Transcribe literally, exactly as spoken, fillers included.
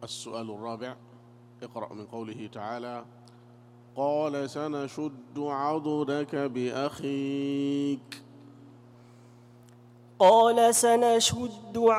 السؤال الرابع، اقرأ من قوله تعالى: قال سنشد عضدك بأخيك. قال سنشد